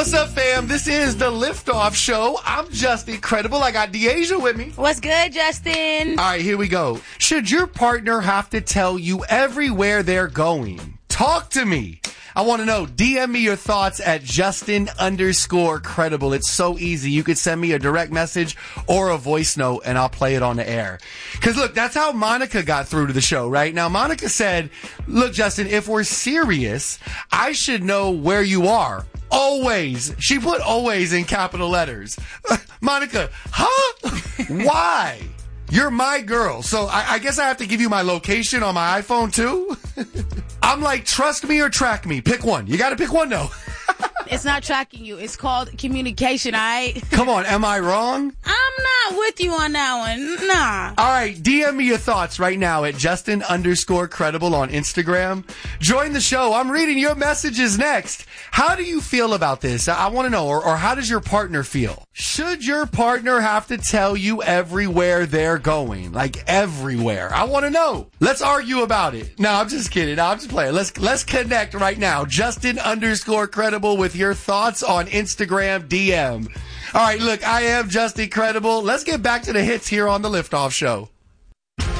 What's up, fam? This is the Liftoff Show. I'm just incredible. I got Deasia with me. What's good, Justin? All right, here we go. Should your partner have to tell you everywhere they're going? Talk to me. I want to know. DM me your thoughts at Justin_credible. It's so easy. You could send me a direct message or a voice note, and I'll play it on the air. Because, look, that's how Monica got through to the show, right? Now, Monica said, look, Justin, if we're serious, I should know where you are. Always. She put always in capital letters. Monica, huh? Why? You're my girl. So I guess I have to give you my location on my iPhone, too? I'm like, trust me or track me. Pick one. You got to pick one, though. It's not tracking you. It's called communication, all right? Come on. Am I wrong? I'm not with you on that one. Nah. All right. DM me your thoughts right now at Justin_credible on Instagram. Join the show. I'm reading your messages next. How do you feel about this? I want to know. Or how does your partner feel? Should your partner have to tell you everywhere they're going? Like everywhere. I want to know. Let's argue about it. No, I'm just kidding. No, I'm just playing. Let's connect right now. Justin_credible with your thoughts on Instagram DM. All right, look, I am Justin Credible. Let's get back to the hits here on the Liftoff Show.